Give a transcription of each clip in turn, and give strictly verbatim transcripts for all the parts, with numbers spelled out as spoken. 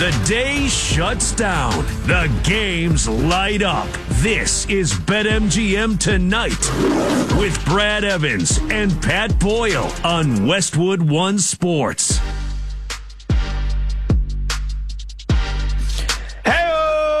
The day shuts down. The games light up. This is BetMGM Tonight with Brad Evans and Pat Boyle on Westwood One Sports. Hey,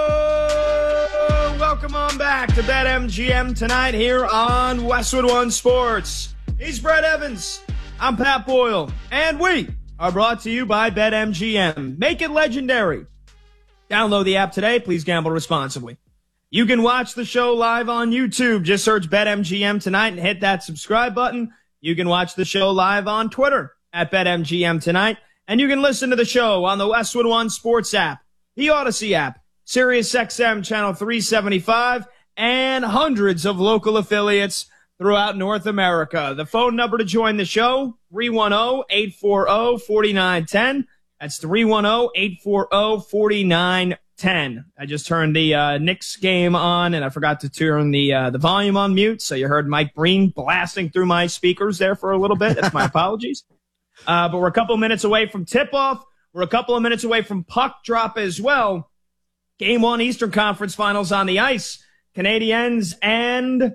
welcome on back to BetMGM Tonight here on Westwood One Sports. He's Brad Evans. I'm Pat Boyle, and we are brought to you by BetMGM. Make it legendary. Download the app today. Please gamble responsibly. You can watch the show live on YouTube. Just search BetMGM Tonight and hit that subscribe button. You can watch the show live on Twitter at BetMGM Tonight. And you can listen to the show on the Westwood One Sports app, the Odyssey app, SiriusXM Channel three seventy-five, and hundreds of local affiliates throughout North America. The phone number to join the show, three one zero, eight four zero, four nine one zero. That's three one zero, eight four zero, four nine one zero. I just turned the uh, Knicks game on, and I forgot to turn the uh, the volume on mute, so you heard Mike Breen blasting through my speakers there for a little bit. That's my apologies. Uh, but we're a couple minutes away from tip-off. We're a couple of minutes away from puck drop as well. Game one Eastern Conference Finals on the ice. Canadiens and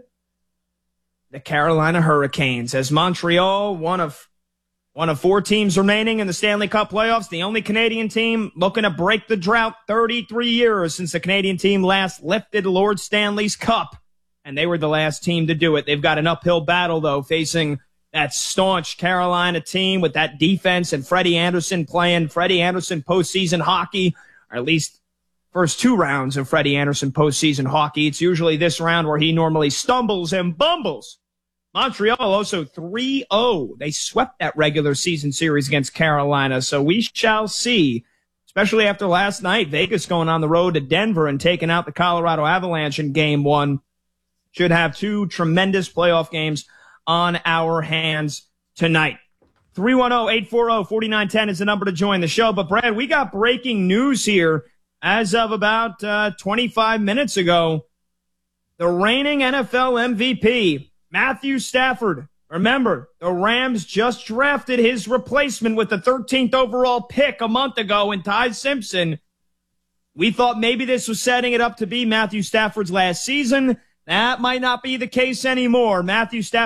the Carolina Hurricanes, as Montreal, one of one of four teams remaining in the Stanley Cup playoffs, the only Canadian team looking to break the drought, thirty-three years since the Canadian team last lifted Lord Stanley's Cup, and they were the last team to do it. They've got an uphill battle, though, facing that staunch Carolina team with that defense and Freddie Anderson playing Freddie Anderson postseason hockey, or at least first two rounds of Freddie Anderson postseason hockey. It's usually this round where he normally stumbles and bumbles. Montreal also three oh. They swept that regular season series against Carolina. So we shall see, especially after last night, Vegas going on the road to Denver and taking out the Colorado Avalanche in game one. Should have two tremendous playoff games on our hands tonight. three one zero, eight four zero, four nine one zero is the number to join the show. But Brad, we got breaking news here. As of about uh, twenty-five minutes ago, the reigning N F L M V P, Matthew Stafford. Remember, the Rams just drafted his replacement with the thirteenth overall pick a month ago in Ty Simpson. We thought maybe this was setting it up to be Matthew Stafford's last season. That might not be the case anymore. Matthew Stafford